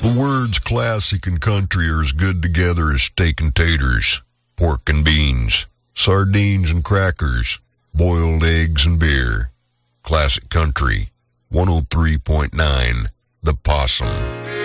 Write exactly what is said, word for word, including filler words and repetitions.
The words classic and country are as good together as steak and taters, pork and beans, sardines and crackers, boiled eggs and beer. Classic Country, one oh three point nine, The Possum.